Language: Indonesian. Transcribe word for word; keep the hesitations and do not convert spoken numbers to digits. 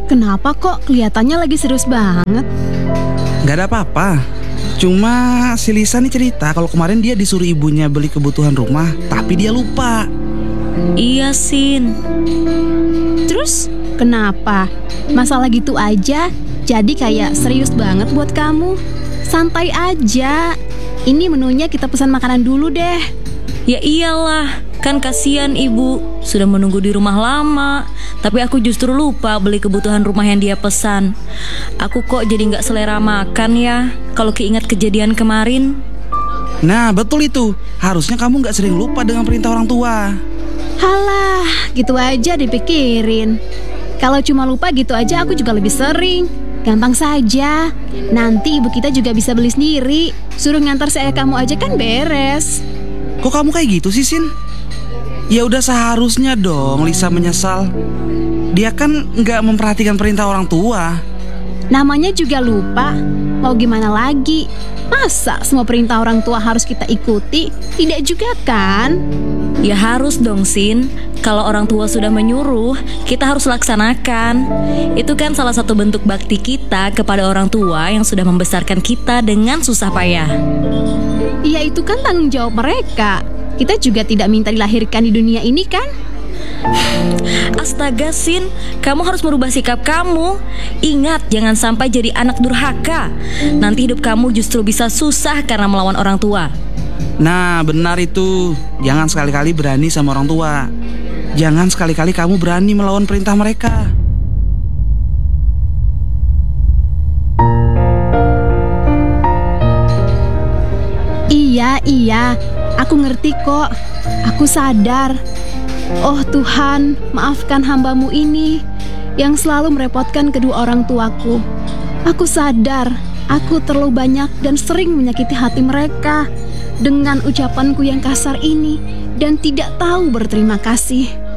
Kenapa kok kelihatannya lagi serius banget? Gak ada apa-apa. Cuma si Lisa nih cerita kalau kemarin dia disuruh ibunya beli kebutuhan rumah, tapi dia lupa. Iya, Sin. Terus kenapa? Masalah gitu aja jadi kayak serius banget buat kamu? Santai aja. Ini menunya kita pesan makanan dulu deh. Ya iyalah, kan kasihan ibu sudah menunggu di rumah lama. Tapi aku justru lupa beli kebutuhan rumah yang dia pesan. Aku kok jadi gak selera makan ya kalau keingat kejadian kemarin. Nah betul itu. Harusnya kamu gak sering lupa dengan perintah orang tua. Halah, gitu aja dipikirin. Kalau cuma lupa gitu aja aku juga lebih sering. Gampang saja. Nanti ibu kita juga bisa beli sendiri. Suruh ngantar saya kamu aja kan beres. Kok kamu kayak gitu sih, Sin? Ya udah seharusnya dong Lisa menyesal. Dia kan nggak memperhatikan perintah orang tua. Namanya juga lupa. Mau gimana lagi? Masa semua perintah orang tua harus kita ikuti? Tidak juga kan? Ya harus dong, Sin. Kalau orang tua sudah menyuruh, kita harus laksanakan. Itu kan salah satu bentuk bakti kita kepada orang tua yang sudah membesarkan kita dengan susah payah. Iya, itu kan tanggung jawab mereka. Kita juga tidak minta dilahirkan di dunia ini kan? Astaga, Sin, kamu harus merubah sikap kamu. Ingat, jangan sampai jadi anak durhaka. Nanti hidup kamu justru bisa susah karena melawan orang tua. Nah benar itu. Jangan sekali-kali berani sama orang tua. Jangan sekali-kali kamu berani melawan perintah mereka. Iya, iya, aku ngerti kok. Aku sadar. Oh Tuhan, maafkan hambamu ini yang selalu merepotkan kedua orang tuaku. Aku sadar, aku terlalu banyak dan sering menyakiti hati mereka dengan ucapanku yang kasar ini dan tidak tahu berterima kasih.